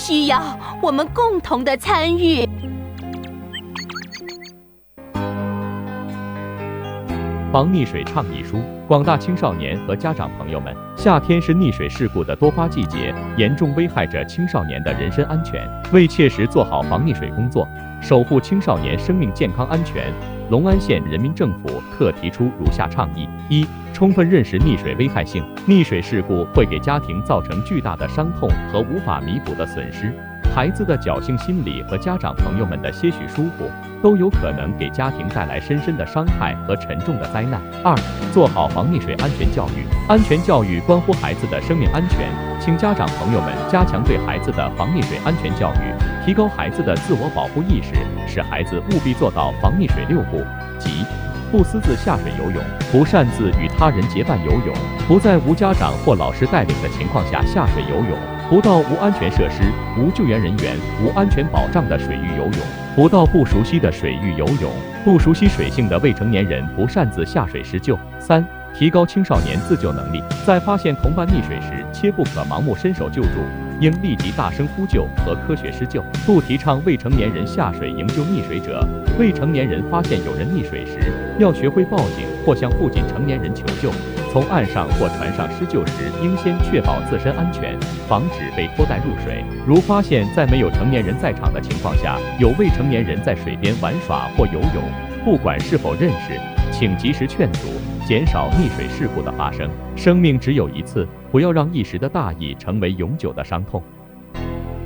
需要我们共同的参与。 防溺水倡议书，广大青少年和家长朋友们，夏天是溺水事故的多发季节，严重危害着青少年的人身安全。为切实做好防溺水工作，守护青少年生命健康安全，隆安县人民政府特提出如下倡议：一、充分认识溺水危害性，溺水事故会给家庭造成巨大的伤痛和无法弥补的损失。孩子的侥幸心理和家长朋友们的些许疏忽，都有可能给家庭带来深深的伤害和沉重的灾难。二、做好防溺水安全教育。安全教育关乎孩子的生命安全，请家长朋友们加强对孩子的防溺水安全教育，提高孩子的自我保护意识，使孩子务必做到防溺水6不，即不私自下水游泳，不擅自与他人结伴游泳，不在无家长或老师带领的情况下下水游泳，不到无安全设施、无救援人员、无安全保障的水域游泳，不到不熟悉的水域游泳，不熟悉水性的未成年人不擅自下水施救。三、提高青少年自救能力，在发现同伴溺水时，切不可盲目伸手救助，应立即大声呼救和科学施救，不提倡未成年人下水营救溺水者。未成年人发现有人溺水时，要学会报警或向附近成年人求救。从岸上或船上施救时，应先确保自身安全，防止被拖带入水。如发现在没有成年人在场的情况下，有未成年人在水边玩耍或游泳，不管是否认识，请及时劝阻，减少溺水事故的发生。生命只有一次，不要让一时的大意成为永久的伤痛。